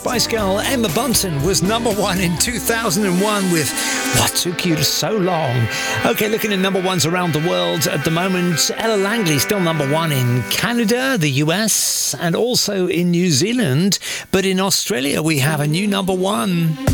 Spice Girl Emma Bunton was number one in 2001 with What Took You So Long. Okay, looking at number ones around the world at the moment, Ella Langley still number one in Canada, the US, and also in New Zealand. But in Australia, we have a new number one.